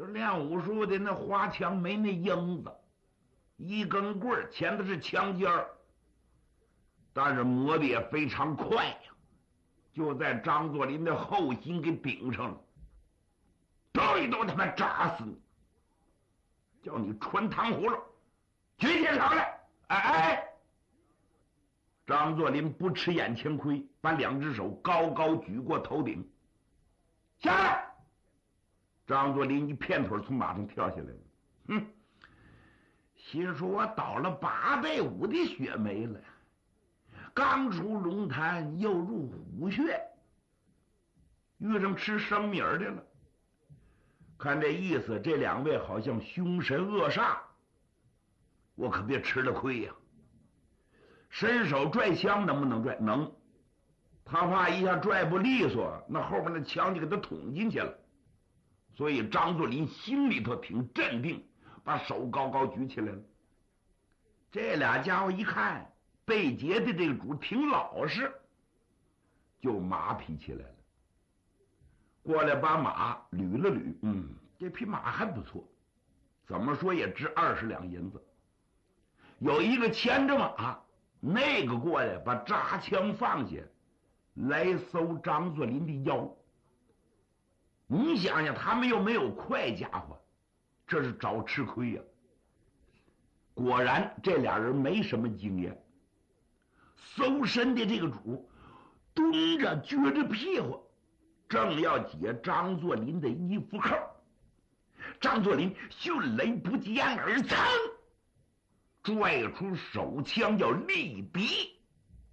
练武术的那花枪没那缨子，一根棍儿钳的是枪尖儿，但是磨的也非常快呀，就在张作霖的后心给顶上了，刀一刀他妈扎死你，叫你穿糖葫芦，举起手来！哎！张作霖不吃眼前亏，把两只手高高举过头顶，下来！张作霖一片腿从马上跳下来了，心说我倒了8倍5的血没了，刚出龙潭又入虎穴，遇上吃生米的了。看这意思，这2位好像凶神恶煞，我可别吃了亏呀。伸手拽枪能不能拽？能。他怕一下拽不利索，那后边的枪就给他捅进去了。所以张作霖心里头挺镇定，把手高高举起来了。这俩家伙一看被劫的这个主挺老实，就马匹起来了，过来把马捋了捋，这匹马还不错，怎么说也值20两银子。有一个牵着马，那个过来把扎枪放下，来搜张作霖的腰。你想想，他们又没有快家伙，这是找吃亏呀。果然这俩人没什么经验，搜身的这个主蹲着撅着屁股，正要解张作霖的衣服扣。张作霖迅雷不及掩耳，噌拽出手枪要力敌。